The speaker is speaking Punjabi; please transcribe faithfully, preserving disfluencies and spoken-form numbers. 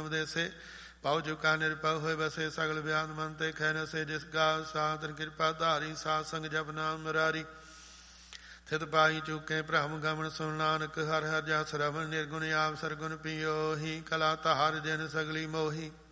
ਉਦੇਸੇ ਪਾਉ ਚੁਕਾ ਨਿਰਭਉ ਹੋਏ ਬਸੇ ਸਗਲ ਬਿਆਨ ਮਨ ਤੇ ਖੈ ਨਸੇ ਜਿਸ ਗਾ ਸਾਧਨ ਕਿਰਪਾ ਧਾਰੀ ਸਾਧ ਸੰਗ ਜਪ ਨਾਮ ਮੁਰਾਰੀ ਥਿਤ ਪਾਈ ਚੁਕੇ ਭ੍ਰਮ ਗਮਨ ਸੁਣ ਨਾਨਕ ਹਰਿ ਹਰਿ ਜਸ ਰਵਣ ਨਿਰਗੁਣ ਆਪ ਸਰਗੁਣ ਪੀਓ ਹੀ ਕਲਾ ਧਾਰ ਜਿਨ ਸਗਲੀ ਮੋਹੀ